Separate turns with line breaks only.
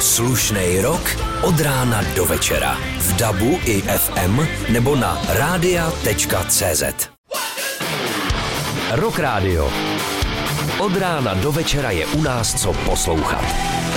Slušnej rok od rána do večera. V DABu i FM nebo na radia.cz. Rock Radio. Od rána do večera je u nás co poslouchat.